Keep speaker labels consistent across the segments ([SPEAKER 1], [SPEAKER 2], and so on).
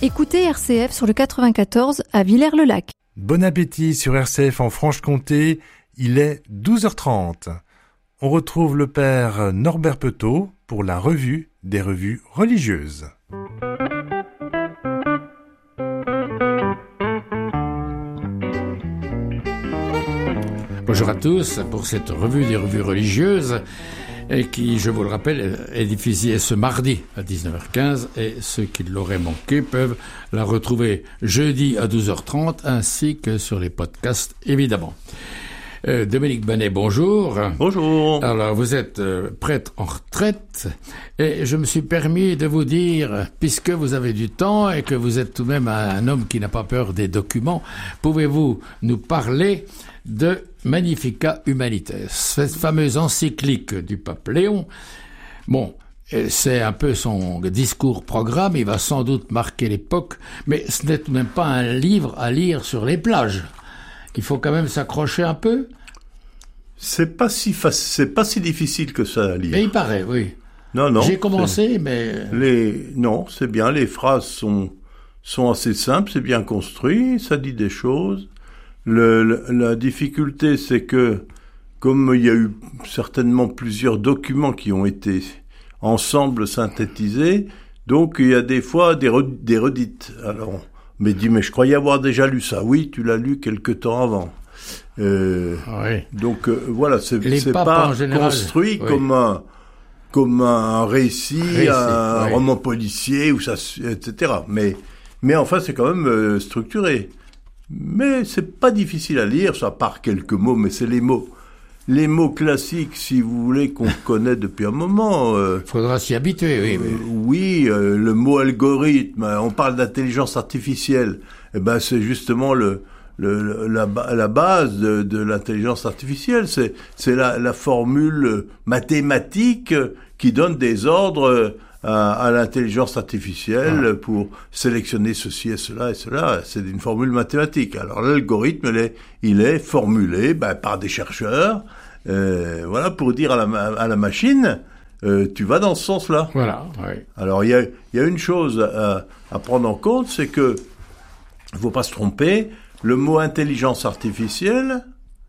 [SPEAKER 1] Écoutez RCF sur le 94 à Villers-le-Lac.
[SPEAKER 2] Bon appétit sur RCF en Franche-Comté, il est 12h30. On retrouve le père Norbert Petot pour la revue des revues religieuses.
[SPEAKER 3] Bonjour à tous pour cette revue des revues religieuses et qui, je vous le rappelle, est diffusée ce mardi à 19h15 et ceux qui l'auraient manqué peuvent la retrouver jeudi à 12h30 ainsi que sur les podcasts évidemment. Dominique Banet, bonjour.
[SPEAKER 4] Bonjour.
[SPEAKER 3] Alors, vous êtes prêtre en retraite et je me suis permis de vous dire, puisque vous avez du temps et que vous êtes tout de même un homme qui n'a pas peur des documents, pouvez-vous nous parler de Magnificat Humanites, cette fameuse encyclique du pape Léon? Bon, c'est un peu son discours-programme, il va sans doute marquer l'époque, mais ce n'est même pas un livre à lire sur les plages. Il faut quand même s'accrocher un peu.
[SPEAKER 4] C'est pas si difficile que ça à lire.
[SPEAKER 3] Mais il paraît, oui.
[SPEAKER 4] Non.
[SPEAKER 3] J'ai commencé, mais...
[SPEAKER 4] Non, c'est bien, les phrases sont assez simples, c'est bien construit, ça dit des choses. La difficulté, c'est que, comme il y a eu certainement plusieurs documents qui ont été ensemble synthétisés, donc il y a des fois des redites. Alors, mais je croyais avoir déjà lu ça. Oui, tu l'as lu quelque temps avant.
[SPEAKER 3] Oui.
[SPEAKER 4] Donc voilà, c'est
[SPEAKER 3] pas
[SPEAKER 4] pas
[SPEAKER 3] général,
[SPEAKER 4] construit
[SPEAKER 3] oui,
[SPEAKER 4] comme un récit, un
[SPEAKER 3] oui,
[SPEAKER 4] roman policier, etc. Mais enfin, c'est quand même structuré. Mais c'est pas difficile à lire, ça part quelques mots, mais c'est les mots classiques, si vous voulez, qu'on connaît depuis un moment.
[SPEAKER 3] Faudra s'y habituer, oui.
[SPEAKER 4] Le mot algorithme, on parle d'intelligence artificielle. Eh ben, c'est justement la base de l'intelligence artificielle. C'est la formule mathématique qui donne des ordres à l'intelligence artificielle pour sélectionner ceci et cela. C'est une formule mathématique. Alors l'algorithme, il est formulé par des chercheurs, pour dire à la machine, tu vas dans ce sens-là.
[SPEAKER 3] Voilà, oui.
[SPEAKER 4] Alors il y a une chose à prendre en compte, c'est que il faut pas se tromper. Le mot intelligence artificielle,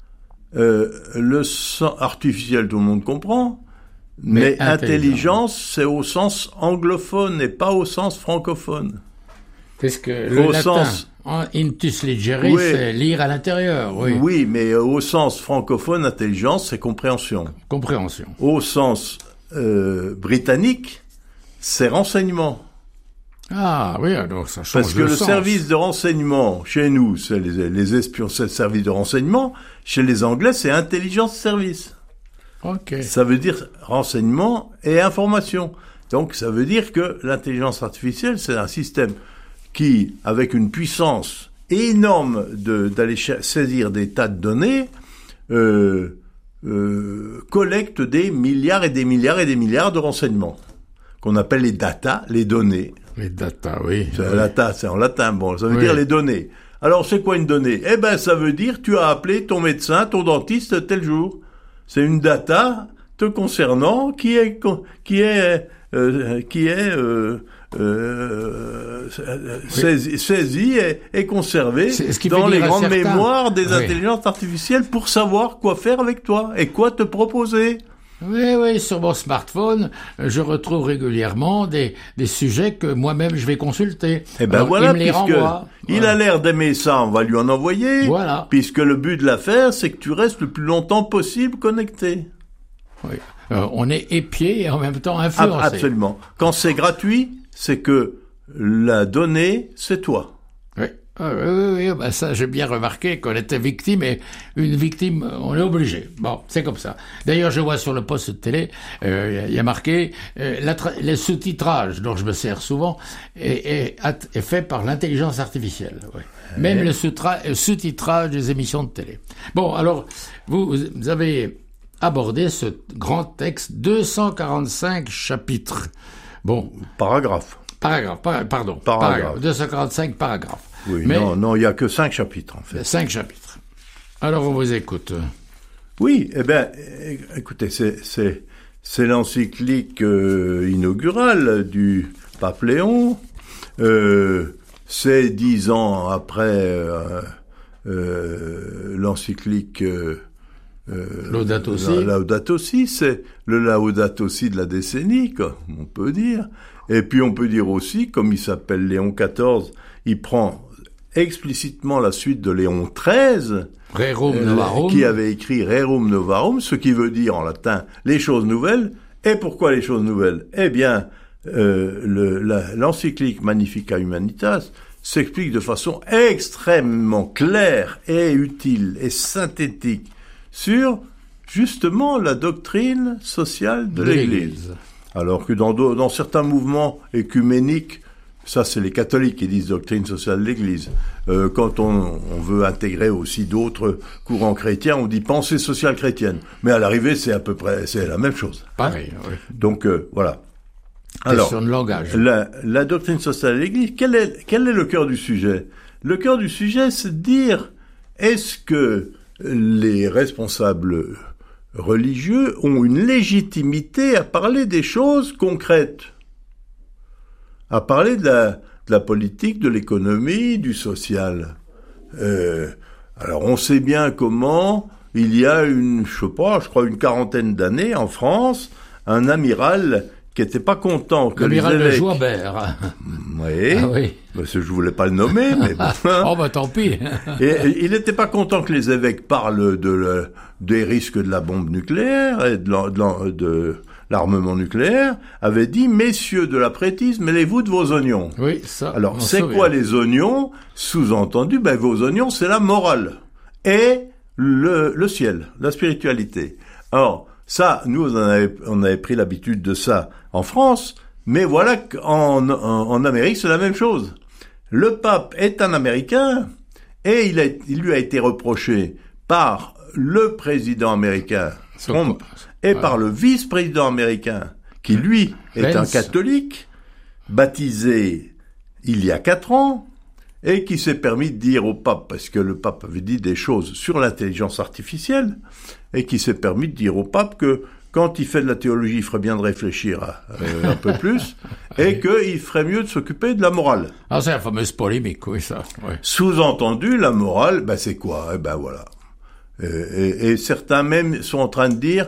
[SPEAKER 4] le sens artificiel, tout le monde comprend. Mais intelligence, c'est au sens anglophone et pas au sens francophone.
[SPEAKER 3] Parce que le latin, intus legere, oui, c'est lire à l'intérieur. Oui.
[SPEAKER 4] Oui, mais au sens francophone, intelligence, c'est compréhension.
[SPEAKER 3] Compréhension.
[SPEAKER 4] Au sens britannique, c'est renseignement.
[SPEAKER 3] Ah oui, alors ça change.
[SPEAKER 4] Parce que le service de renseignement, chez nous, c'est les espions, c'est le service de renseignement. Chez les Anglais, c'est intelligence service.
[SPEAKER 3] Okay.
[SPEAKER 4] Ça veut dire renseignement et information. Donc, ça veut dire que l'intelligence artificielle, c'est un système qui, avec une puissance énorme d'aller saisir des tas de données, collecte des milliards et des milliards et des milliards de renseignements, qu'on appelle les data, les données.
[SPEAKER 3] Les data, oui.
[SPEAKER 4] Data, c'est en latin, bon, ça veut dire les données. Alors, c'est quoi une donnée? Eh ben, ça veut dire, tu as appelé ton médecin, ton dentiste, tel jour. C'est une data te concernant qui est saisie et conservée dans les grandes mémoires des intelligences artificielles pour savoir quoi faire avec toi et quoi te proposer.
[SPEAKER 3] Oui, sur mon smartphone, je retrouve régulièrement des sujets que moi-même je vais consulter.
[SPEAKER 4] Et ben voilà, il a l'air d'aimer ça, on va lui en envoyer.
[SPEAKER 3] Voilà.
[SPEAKER 4] Puisque le but de l'affaire, c'est que tu restes le plus longtemps possible connecté.
[SPEAKER 3] Oui. On est épié et en même temps influencé.
[SPEAKER 4] Absolument. Quand c'est gratuit, c'est que la donnée, c'est toi.
[SPEAKER 3] Oui. Oui, ça j'ai bien remarqué qu'on était victime et une victime, on est obligé. Bon, c'est comme ça. D'ailleurs, je vois sur le poste de télé, il y a marqué le sous-titrage, dont je me sers souvent, est fait par l'intelligence artificielle. Oui. Même le sous-titrage des émissions de télé. Bon, alors, vous avez abordé ce grand texte, 245 chapitres. Bon.
[SPEAKER 4] Paragraphe.
[SPEAKER 3] 245 paragraphes.
[SPEAKER 4] Oui, mais non, il y a que 5 chapitres, en fait.
[SPEAKER 3] 5 chapitres. Alors, on vous écoute.
[SPEAKER 4] Oui, écoutez, c'est l'encyclique inaugurale du pape Léon. c'est 10 ans après l'encyclique
[SPEAKER 3] Laudato Si.
[SPEAKER 4] Laudato Si, c'est le Laudato Si de la décennie, comme on peut dire. Et puis on peut dire aussi, comme il s'appelle Léon XIV, il prend explicitement la suite de Léon XIII,
[SPEAKER 3] Rerum Novarum,
[SPEAKER 4] qui avait écrit Rerum Novarum, ce qui veut dire en latin les choses nouvelles. Et pourquoi les choses nouvelles? Eh bien, l'encyclique Magnificat Humanitas s'explique de façon extrêmement claire et utile et synthétique sur, justement, la doctrine sociale de l'Église. Alors que dans certains mouvements écuméniques, ça c'est les catholiques qui disent doctrine sociale de l'Église. Quand on veut intégrer aussi d'autres courants chrétiens, on dit pensée sociale chrétienne. Mais à l'arrivée, c'est à peu près, c'est la même chose.
[SPEAKER 3] Pareil, oui.
[SPEAKER 4] Donc, voilà. Alors,
[SPEAKER 3] question de langage.
[SPEAKER 4] La doctrine sociale de l'Église, quel est le cœur du sujet? Le cœur du sujet, c'est de dire, est-ce que les responsables religieux ont une légitimité à parler des choses concrètes, à parler de la politique, de l'économie, du social. Alors on sait bien comment, il y a je crois une quarantaine d'années en France, un amiral qui était pas content que
[SPEAKER 3] l'amiral
[SPEAKER 4] les évêques...
[SPEAKER 3] de Jouabert.
[SPEAKER 4] Oui.
[SPEAKER 3] Ah oui.
[SPEAKER 4] Parce que je voulais pas le nommer, mais bon.
[SPEAKER 3] Oh, bah, tant pis.
[SPEAKER 4] Et il n'était pas content que les évêques parlent des risques de la bombe nucléaire et de l'armement nucléaire, avait dit, messieurs de l'aprétisme, mêlez-vous de vos oignons.
[SPEAKER 3] Oui, ça.
[SPEAKER 4] Alors, c'est quoi les oignons? Sous-entendu, vos oignons, c'est la morale. Et le ciel, la spiritualité. Alors, ça, nous, on avait pris l'habitude de ça en France, mais voilà qu'en Amérique, c'est la même chose. Le pape est un Américain, et il lui a été reproché par le président américain, Trump, et par le vice-président américain, qui lui est un catholique, baptisé il y a 4 ans, et qui s'est permis de dire au pape, parce que le pape avait dit des choses sur l'intelligence artificielle, et qui s'est permis de dire au pape que quand il fait de la théologie, il ferait bien de réfléchir un peu plus, et qu'il ferait mieux de s'occuper de la morale.
[SPEAKER 3] Ah, c'est la fameuse polémique, oui, ça. Oui.
[SPEAKER 4] Sous-entendu, la morale, c'est quoi? Voilà. Et certains même sont en train de dire,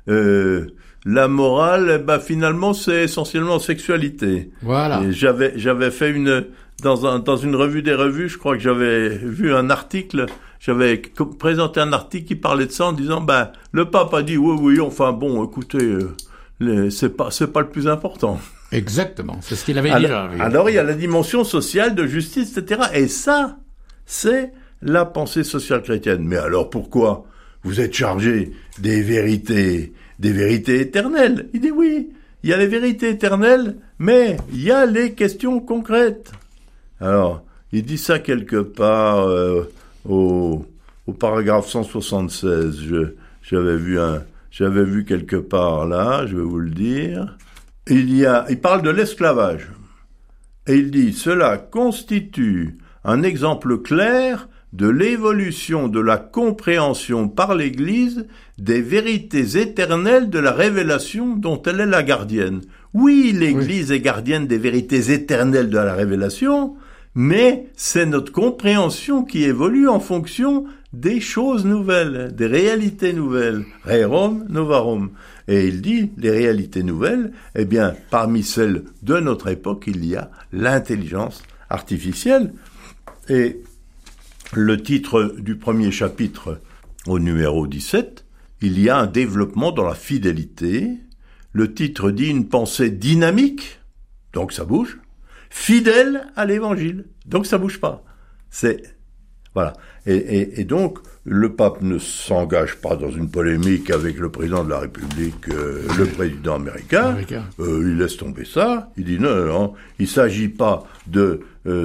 [SPEAKER 4] la morale, finalement, c'est essentiellement sexualité.
[SPEAKER 3] Voilà.
[SPEAKER 4] Et j'avais fait dans une revue des revues, je crois que j'avais vu un article, j'avais présenté un article qui parlait de ça en disant, le pape a dit, oui, enfin bon, écoutez, c'est pas le plus important.
[SPEAKER 3] Exactement, c'est ce qu'il avait dit.
[SPEAKER 4] Alors il y a la dimension sociale de justice, etc. Et ça, c'est la pensée sociale chrétienne. Mais alors pourquoi vous êtes chargé des vérités éternelles? Il dit oui, il y a les vérités éternelles, mais il y a les questions concrètes. Alors, il dit ça quelque part au paragraphe 176. J'avais vu quelque part là, je vais vous le dire. Il parle de l'esclavage. Et il dit, cela constitue un exemple clair de l'évolution de la compréhension par l'Église des vérités éternelles de la révélation dont elle est la gardienne. Oui, l'Église est gardienne des vérités éternelles de la révélation, mais c'est notre compréhension qui évolue en fonction des choses nouvelles, des réalités nouvelles. Rerum novarum. Et il dit, les réalités nouvelles, parmi celles de notre époque, il y a l'intelligence artificielle. Et le titre du premier chapitre, au numéro 17, il y a un développement dans la fidélité. Le titre dit une pensée dynamique, donc ça bouge, fidèle à l'évangile, donc ça bouge pas. Voilà. Et donc, le pape ne s'engage pas dans une polémique avec le président de la République, le président américain. Il laisse tomber ça. Il dit non, il s'agit pas de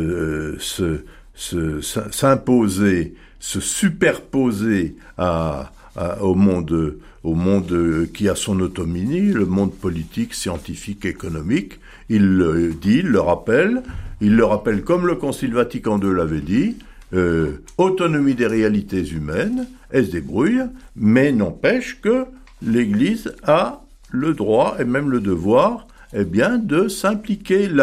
[SPEAKER 4] s'imposer, se superposer au monde qui a son autonomie, le monde politique, scientifique, économique. Il le dit, il le rappelle comme le Concile Vatican II l'avait dit, autonomie des réalités humaines, elle se débrouille, mais n'empêche que l'Église a le droit et même le devoir, de s'impliquer là,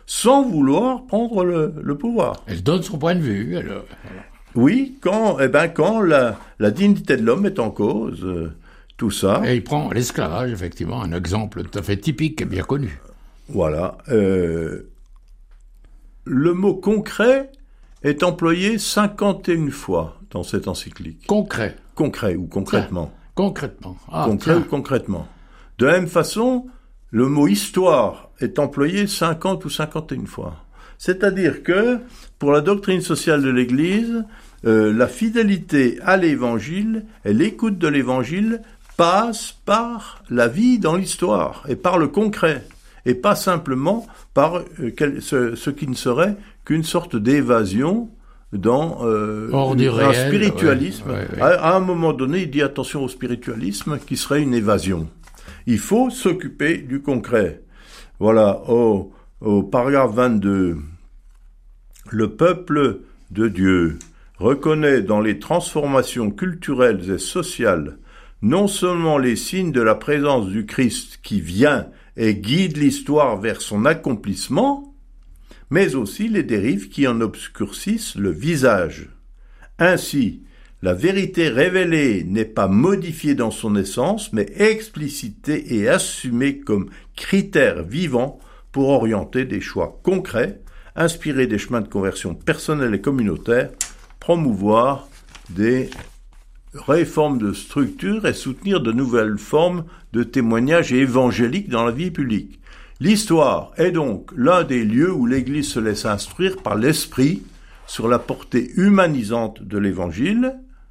[SPEAKER 4] sans vouloir prendre le pouvoir.
[SPEAKER 3] Elle donne son point de vue, alors.
[SPEAKER 4] Oui, quand la dignité de l'homme est en cause, tout ça.
[SPEAKER 3] Et il prend l'esclavage, effectivement, un exemple tout à fait typique et bien connu.
[SPEAKER 4] Voilà. Le mot concret est employé 51 fois dans cette encyclique.
[SPEAKER 3] Concret.
[SPEAKER 4] Concret ou concrètement.
[SPEAKER 3] Tiens, concrètement.
[SPEAKER 4] Concret ou concrètement. De la même façon, le mot histoire est employé 50 ou 51 fois. C'est-à-dire que, pour la doctrine sociale de l'Église, la fidélité à l'Évangile et l'écoute de l'Évangile passe par la vie dans l'histoire et par le concret, et pas simplement par ce qui ne serait qu'une sorte d'évasion dans
[SPEAKER 3] hors du réel,
[SPEAKER 4] un spiritualisme.
[SPEAKER 3] Ouais.
[SPEAKER 4] À un moment donné, il dit attention au spiritualisme qui serait une évasion. Il faut s'occuper du concret. Voilà, au paragraphe 22, le peuple de Dieu reconnaît dans les transformations culturelles et sociales non seulement les signes de la présence du Christ qui vient et guide l'histoire vers son accomplissement, mais aussi les dérives qui en obscurcissent le visage. Ainsi, la vérité révélée n'est pas modifiée dans son essence, mais explicitée et assumée comme critère vivant pour orienter des choix concrets, inspirer des chemins de conversion personnels et communautaires, promouvoir des réformes de structure et soutenir de nouvelles formes de témoignage évangélique dans la vie publique. L'histoire est donc l'un des lieux où l'Église se laisse instruire par l'Esprit sur la portée humanisante de l'Évangile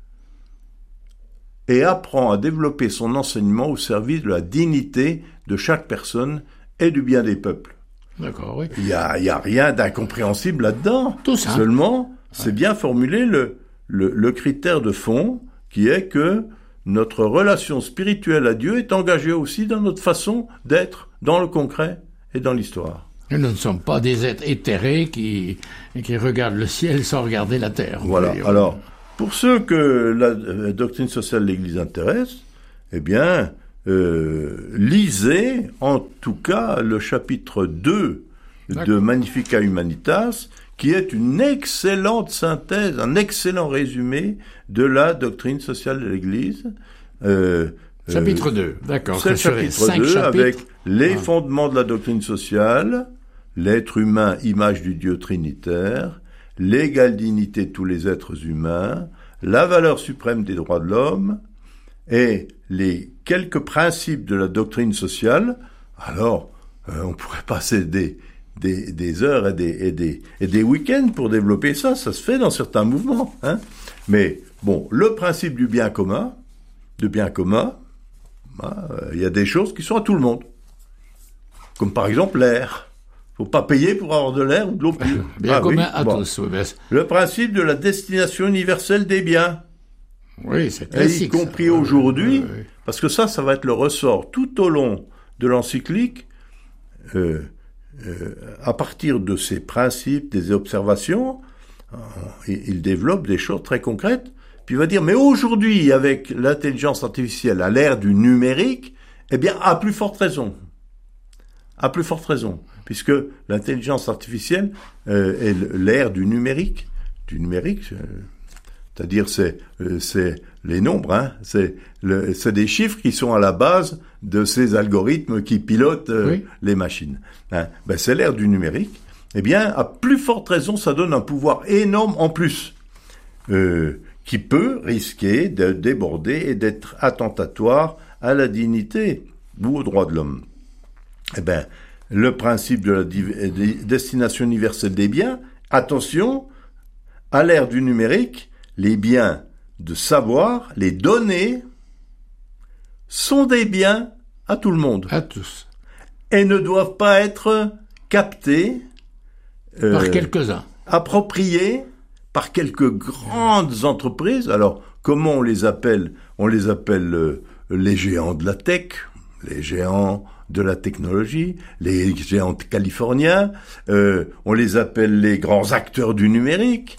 [SPEAKER 4] et apprend à développer son enseignement au service de la dignité de chaque personne et du bien des peuples.
[SPEAKER 3] D'accord, oui.
[SPEAKER 4] Il y a rien d'incompréhensible là-dedans.
[SPEAKER 3] Tout ça.
[SPEAKER 4] Seulement, c'est bien formulé le critère de fond qui est que notre relation spirituelle à Dieu est engagée aussi dans notre façon d'être dans le concret et dans l'histoire.
[SPEAKER 3] Et nous ne sommes pas des êtres éthérés qui regardent le ciel sans regarder la terre.
[SPEAKER 4] Voilà. Alors, pour ceux que la doctrine sociale de l'Église intéresse, eh bien, lisez en tout cas le chapitre 2 de Magnificat Humanitas, qui est une excellente synthèse, un excellent résumé de la doctrine sociale de l'Église.
[SPEAKER 3] Chapitre 2, d'accord.
[SPEAKER 4] C'est le chapitre 2 avec les fondements de la doctrine sociale, l'être humain, image du Dieu trinitaire, l'égale dignité de tous les êtres humains, la valeur suprême des droits de l'homme et les quelques principes de la doctrine sociale. Alors, on pourrait passer des heures et des week-ends pour développer ça. Ça se fait dans certains mouvements, hein. Mais bon, le principe du bien commun, il y a des choses qui sont à tout le monde. Comme par exemple l'air. Faut pas payer pour avoir de l'air ou de l'eau pure.
[SPEAKER 3] Bien commun à tous. Oui,
[SPEAKER 4] le principe de la destination universelle des biens.
[SPEAKER 3] Oui, c'est classique.
[SPEAKER 4] Y compris aujourd'hui, parce que ça va être le ressort tout au long de l'encyclique, à partir de ces principes, des observations, il développe des choses très concrètes, puis il va dire, mais aujourd'hui, avec l'intelligence artificielle à l'ère du numérique, eh bien, à plus forte raison, puisque l'intelligence artificielle est l'ère du numérique, c'est-à-dire c'est les nombres, hein, c'est des chiffres qui sont à la base de ces algorithmes qui pilotent les machines. Hein. Ben, c'est l'ère du numérique. Eh bien, à plus forte raison, ça donne un pouvoir énorme en plus, qui peut risquer de déborder et d'être attentatoire à la dignité ou aux droits de l'homme. Eh bien, le principe de la destination universelle des biens, attention, à l'ère du numérique, les biens de savoir, les données, sont des biens à tout le monde.
[SPEAKER 3] À tous.
[SPEAKER 4] Et ne doivent pas être captés
[SPEAKER 3] par quelques-uns.
[SPEAKER 4] Appropriés par quelques grandes entreprises. Alors, comment on les appelle ? On les appelle les géants de la tech, les géants de la technologie, les géants californiens, on les appelle les grands acteurs du numérique,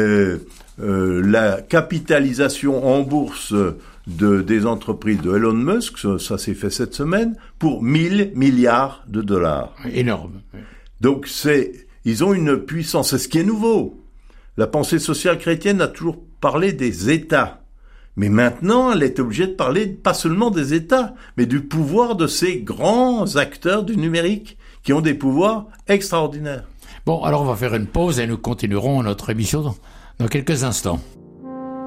[SPEAKER 4] la capitalisation en bourse des entreprises de Elon Musk, ça s'est fait cette semaine, pour 1 000 milliards de dollars.
[SPEAKER 3] Énorme.
[SPEAKER 4] Donc ils ont une puissance, c'est ce qui est nouveau. La pensée sociale chrétienne a toujours parlé des États. Mais maintenant, elle est obligée de parler pas seulement des États, mais du pouvoir de ces grands acteurs du numérique qui ont des pouvoirs extraordinaires.
[SPEAKER 3] Bon, alors on va faire une pause et nous continuerons notre émission dans quelques instants.